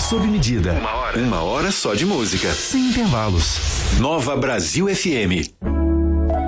sob medida. Uma hora só de música. Sem intervalos. Nova Brasil FM.